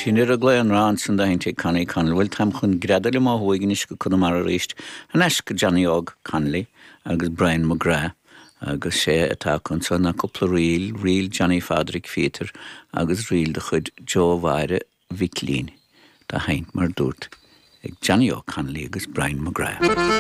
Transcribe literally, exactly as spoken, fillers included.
Tíine a gléan rán san dainte cannaí canil bhfuil tam chun gradal má thuigenis go chuna mar a réist an eis go Johnny Og Connolly agus Brian McGrath agus sé atá chun son na cúpla riil, riil Johnny Fadrick Féter agus riil de chud Joe Vaire Viclín. Tá haint mar dúirt ag Johnny Og Connolly agus Brian McGrath.